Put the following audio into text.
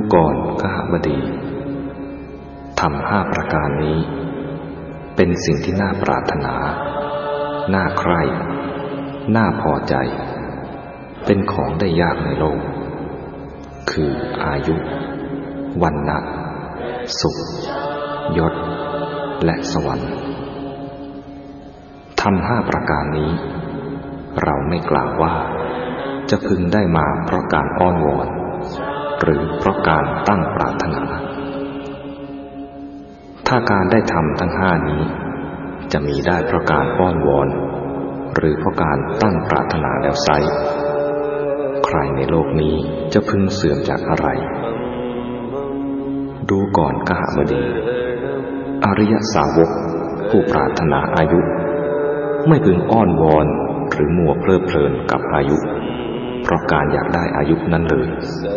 ก่อนกหบดีธรรม5ประการนี้เป็นสิ่งที่น่าปรารถนาน่าใคร่น่าพอใจเป็นของได้ยากในโลกคืออายุวรรณะสุขยศและสวรรค์ธรรม5ประการนี้เราไม่กล่าวว่าจะพึงได้มาเพราะการอ้อนวอนหรือเพราะการตั้งปรารถนาถ้าการได้ทำทั้ง5นี้จะมีได้เพราะการอ้อนวอนหรือเพราะการตั้งปรารถนาแล้วไซร้ใครในโลกนี้จะพึงเสื่อมจากอะไรดูก่อนกหบดีอริยสาวกผู้ปรารถนาอายุไม่พึงอ้อนวอนหรือมัวเพลิดเพลินกับอายุเพราะการอยากได้อายุนั้นเลย